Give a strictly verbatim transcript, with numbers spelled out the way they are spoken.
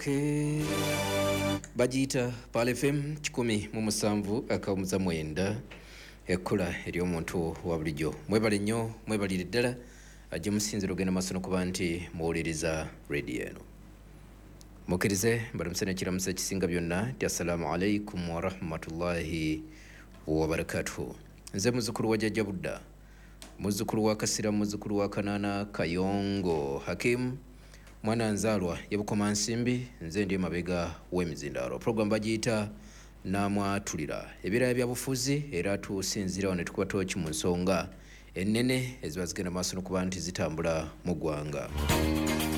ke bagiyita Pal F M kikumi mu musanvu akawumuza mwenda ekkula ery'omuntu wa bulijjo. Mwebale nnyo, mwebalire ddala ajje musinzira ogenda maaso n'okuba nti muwuliriza radio eno. Mukkirize mbalamusa n'ekiramusa ekisinga byonna nti assalamu alaikum wa rahmatullahi wa barakatuhu. Nze muzzukulu wa Jjajja Budda, muzzukulu wa Kasira, muzzukulu wa Kanaana Kayongo Hakim, mwana nzaalwa Yabukoma Nsimbi, nze ndi mabega w'emizindaalo. Program bagiyita Namwatulira, ebirala bya bufuzi era tusinzirawo ne tukuba tooki mu nsonga ennene eziba zigenda maaso n'okuba nti zitambula mu ggwanga.